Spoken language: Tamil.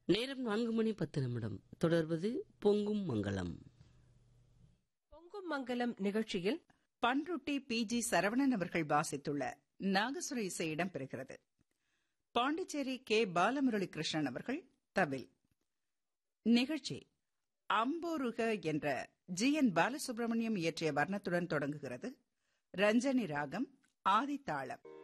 நேரம் 4:10. தொடர்வது பொங்கும் மங்கலம். பொங்கும் மங்கலம் நிகழ்ச்சியில் பன்ருட்டி PG சரவணன் அவர்கள் வாசித்துள்ள நாகசுர இசை இடம்பெறுகிறது. பாண்டிச்சேரி K. பாலமுரளி கிருஷ்ணன் அவர்கள் தவில். நிகழ்ச்சி அம்போருக என்ற GN பாலசுப்ரமணியம் இயற்றிய வர்ணத்துடன் தொடங்குகிறது. ரஞ்சனி ராகம், ஆதி தாளம்.